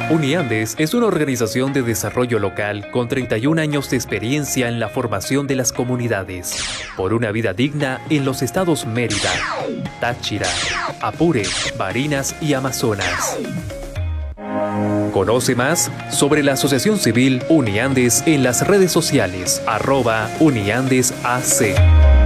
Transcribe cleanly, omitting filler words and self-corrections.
Uniandes es una organización de desarrollo local con 31 años de experiencia en la formación de las comunidades por una vida digna en los estados Mérida, Táchira, Apure, Barinas y Amazonas. Conoce más sobre la Asociación Civil Uniandes en las redes sociales @UniandesAC.